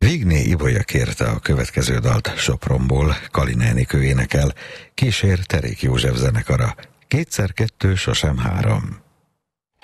Vigné Ibolya kérte a következő dalt Sopronból, Kalin Enikő énekel, kísér Terék József zenekara. 2x2 sosem 3.